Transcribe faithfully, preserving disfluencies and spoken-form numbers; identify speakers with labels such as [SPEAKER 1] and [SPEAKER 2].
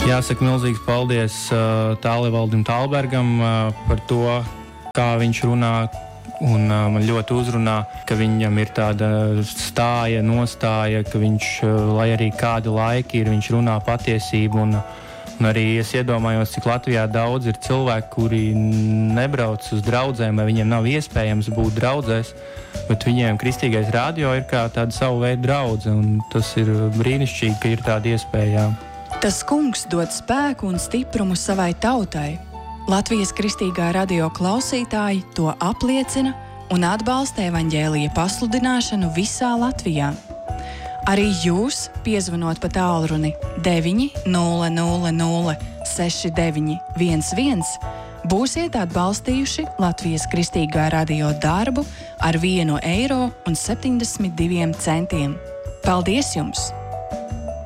[SPEAKER 1] Jāsaka milzīgs paldies uh, Tālivaldim Tālbergam uh, par to, kā viņš runā, un uh, man ļoti uzrunā, ka viņam ir tāda stāja, nostāja, ka viņš, uh, lai arī kādi laiki ir, viņš runā patiesību, un, un arī es iedomājos, cik Latvijā daudz ir cilvēki, kuri nebrauc uz draudzēm, vai viņiem nav iespējams būt draudzēs, bet viņiem kristīgais radio ir kā tāda savu veidu draudze, un tas ir brīnišķīgi, ka ir tāda iespēja.
[SPEAKER 2] Tas kungs dod spēku un stiprumu savai tautai. Latvijas kristīgā radio klausītāji to apliecina un atbalsta evaņģēlija pasludināšanu visā Latvijā. Arī jūs, piezvanot pa tālruni deviņi nulle nulle nulle seši deviņi viens viens, būsiet atbalstījuši Latvijas kristīgā radio darbu ar vienu eiro un septiņdesmit diviem centiem. Paldies jums!